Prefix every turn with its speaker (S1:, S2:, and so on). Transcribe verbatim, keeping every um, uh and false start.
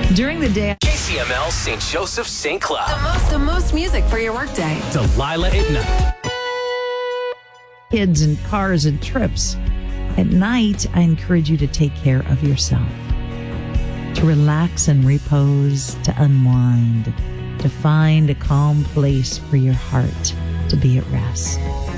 S1: During the day,
S2: K C M L Saint Joseph Saint Cloud.
S3: The most, the most music for your workday.
S2: Delilah at night.
S1: kids and cars and trips. At night, I encourage you to take care of yourself, to relax and repose, to unwind, to find a calm place for your heart to be at rest.